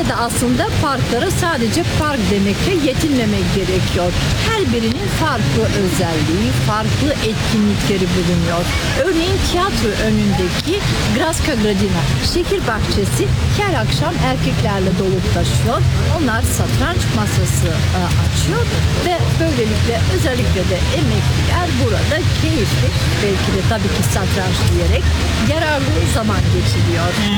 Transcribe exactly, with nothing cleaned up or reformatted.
de aslında parklara sadece park demekle yetinmemek gerekiyor. Her birinin farklı özelliği, farklı etkinlikleri bulunuyor. Örneğin tiyatro önündeki Graska Gradina şehir bahçesi her akşam erkeklerle dolup taşıyor. Onlar satranç masası e, açıyor ve böylelikle özellikle de emekliler burada keyifli, belki de tabii ki satranç diyerek yararlı zaman geçiriyor.